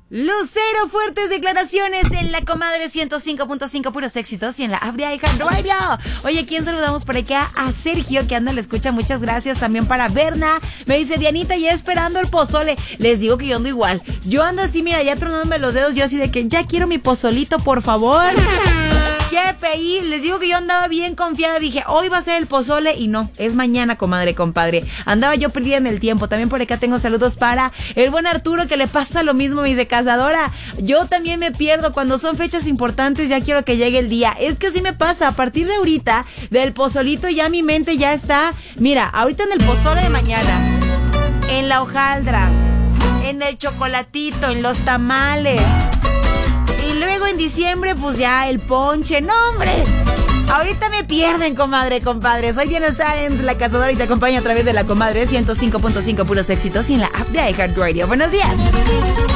Lucero, fuertes declaraciones en la comadre 105.5, puros éxitos, y en la app de iHeartRadio. Oye, ¿quién saludamos por acá? A Sergio, que anda, le escucha, muchas gracias. También para Berna, me dice Dianita, ya esperando el pozole. Les digo que yo ando igual. Yo ando así, mira, ya tronándome los dedos, yo así de que ya quiero mi pozolito, por favor. ¿Qué pedí? Les digo que yo andaba bien confiada, dije, hoy va a ser el pozole, y no, es mañana, comadre, compadre. Andaba yo perdida en el tiempo. También por acá tengo saludos para el buen Arturo, que le pasa lo mismo, me dice, Cazadora, yo también me pierdo cuando son fechas importantes, ya quiero que llegue el día. Es que así me pasa, a partir de ahorita, del pozolito, ya mi mente ya está, mira, ahorita en el pozole de mañana, en la hojaldra, en el chocolatito, en los tamales. Y luego en diciembre, pues ya el ponche. ¡No, hombre! Ahorita me pierden, comadre, compadre. Soy Diana Sáenz, la Cazadora, y te acompaño a través de la comadre 105.5, puros éxitos, y en la app de iHeartRadio. Buenos días.